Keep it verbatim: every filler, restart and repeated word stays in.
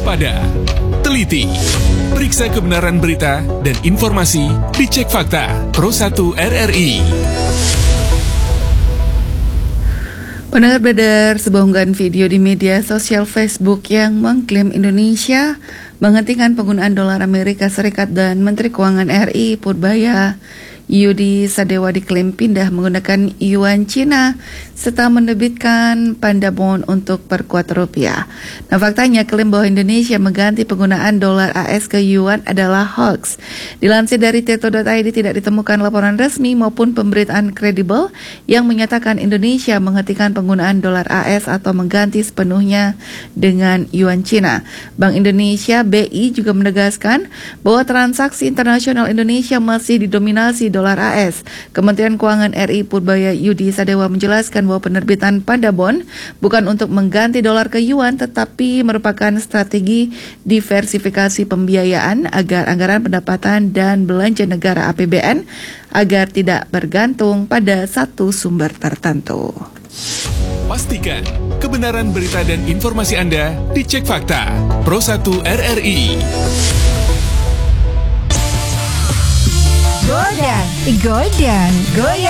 waspada, teliti, periksa kebenaran berita dan informasi, dicek fakta. Pro satu R R I. Pendengar beredar sebuah unggahan video di media sosial Facebook yang mengklaim Indonesia menghentikan penggunaan dolar Amerika Serikat dan Menteri Keuangan R I Purbaya Yudi Sadewa diklaim pindah menggunakan yuan Cina serta menerbitkan panda bond untuk perkuat rupiah. Nah, faktanya klaim bahwa Indonesia mengganti penggunaan dolar A S ke yuan adalah hoax. Dilansir dari tirto titik i d tidak ditemukan laporan resmi maupun pemberitaan kredibel yang menyatakan Indonesia menghentikan penggunaan dolar A S atau mengganti sepenuhnya dengan yuan Cina. Bank Indonesia B I juga menegaskan bahwa transaksi internasional Indonesia masih didominasi dolar A S. Kementerian Keuangan R I Purbaya Yudi Sadewa menjelaskan bahwa penerbitan panda bond bukan untuk mengganti dolar ke yuan, tetapi merupakan strategi diversifikasi pembiayaan agar anggaran pendapatan dan belanja negara A P B N agar tidak bergantung pada satu sumber tertentu. Pastikan kebenaran berita dan informasi Anda dicek fakta. Pro satu R R I. Godan, godan, goyang.